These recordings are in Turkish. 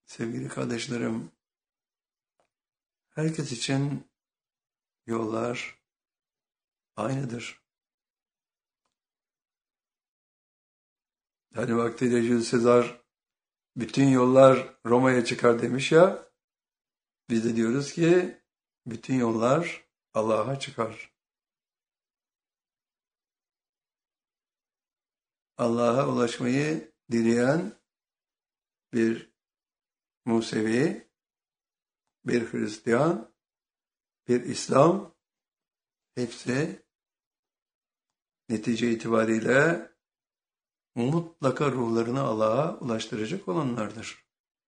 Sevgili kardeşlerim, herkes için yollar aynıdır. Hani vaktiyle Jules Caesar bütün yollar Roma'ya çıkar demiş ya, biz de diyoruz ki bütün yollar Allah'a çıkar. Allah'a ulaşmayı dileyen bir Musevi, bir Hristiyan, bir İslam, hepsi netice itibariyle mutlaka ruhlarını Allah'a ulaştıracak olanlardır.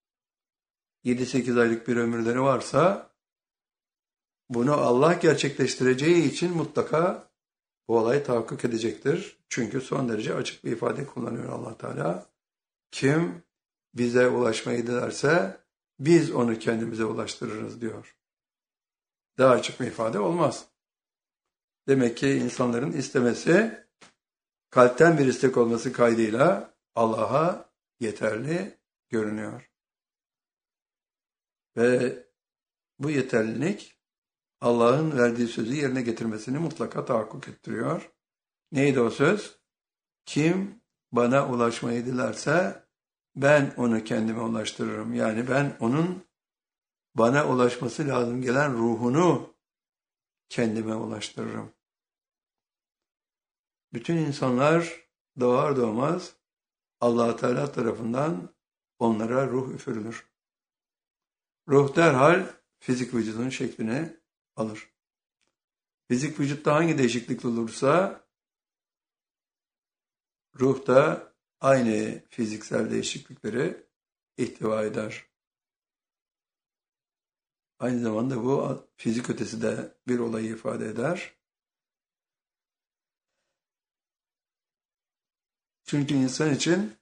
7-8 aylık bir ömürleri varsa bunu Allah gerçekleştireceği için mutlaka bu olay tahakkuk edecektir. Çünkü son derece açık bir ifade kullanıyor Allah Teala. Kim bize ulaşmayı dilerse biz onu kendimize ulaştırırız diyor. Daha açık bir ifade olmaz. Demek ki insanların istemesi kalpten bir istek olması kaydıyla Allah'a yeterli görünüyor. Ve bu yeterlilik Allah'ın verdiği sözü yerine getirmesini mutlaka tahakkuk ettiriyor. Neydi o söz? Kim bana ulaşmayı dilerse ben onu kendime ulaştırırım. Yani ben onun bana ulaşması lazım gelen ruhunu kendime ulaştırırım. Bütün insanlar doğar doğmaz Allah Teala tarafından onlara ruh üfürülür. Ruh derhal fizik vücudun şeklini alır. Fizik vücutta hangi değişiklik olursa ruh da aynı fiziksel değişiklikleri ihtiva eder. Aynı zamanda bu fizik ötesi de bir olayı ifade eder. Çünkü insan için